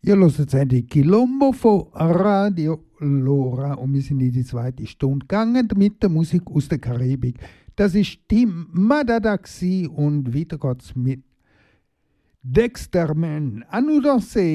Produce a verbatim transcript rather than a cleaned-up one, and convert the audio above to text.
Ihr hört jetzt die Quilombo von Radio Lora und wir sind in die zweite Stunde gegangen mit der Musik aus der Karibik. Das ist Team Madada und weiter geht's mit Dexter Man. Anu Danse.